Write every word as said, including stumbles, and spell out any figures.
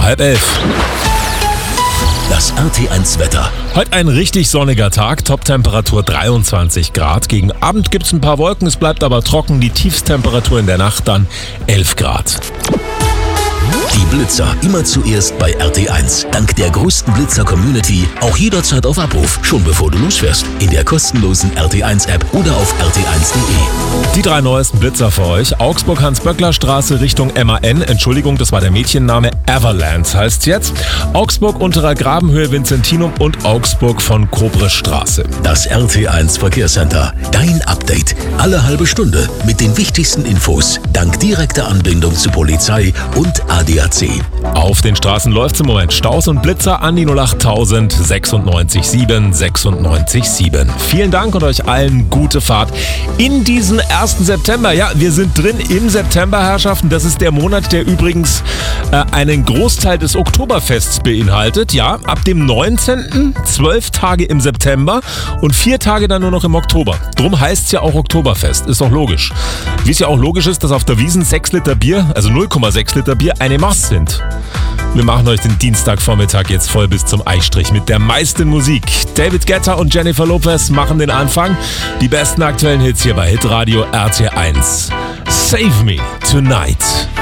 halb elf. Das R T eins Wetter. Heute ein richtig sonniger Tag, Toptemperatur dreiundzwanzig Grad. Gegen Abend gibt es ein paar Wolken, es bleibt aber trocken. Die Tiefsttemperatur in der Nacht dann elf Grad. Die Blitzer immer zuerst bei R T eins. Dank der größten Blitzer-Community auch jederzeit auf Abruf, schon bevor du losfährst. In der kostenlosen R T eins App oder auf r t eins punkt de. Die drei neuesten Blitzer für euch. Augsburg Hans-Böckler-Straße Richtung M A N. Entschuldigung, das war der Mädchenname. Everlands heißt jetzt. Augsburg Unterer Grabenhöhe Vincentinum und Augsburg von Kobrestraße. Das R T eins Verkehrscenter. Dein Update. Alle halbe Stunde mit den wichtigsten Infos. Dank direkter Anbindung zu Polizei und A D A C. Auf den Straßen läuft's im Moment. Staus und Blitzer an die null acht tausend sechsundneunzig sieben sechsundneunzig sieben. Vielen Dank und euch allen gute Fahrt in diesen ersten September. Ja, wir sind drin im September, Herrschaften. Das ist der Monat, der übrigens äh, einen Großteil des Oktoberfests beinhaltet. Ja, ab dem neunzehnten zwölf Tage im September und vier Tage dann nur noch im Oktober. Drum heißt's ja auch Oktoberfest. Ist doch logisch. Wie es ja auch logisch ist, dass auf der Wiesn sechs Liter Bier, also null Komma sechs Liter Bier, eine Maß sind. Wir machen euch den Dienstagvormittag jetzt voll bis zum Eichstrich mit der meisten Musik. David Guetta und Jennifer Lopez machen den Anfang. Die besten aktuellen Hits hier bei Hitradio R T eins. Save Me Tonight.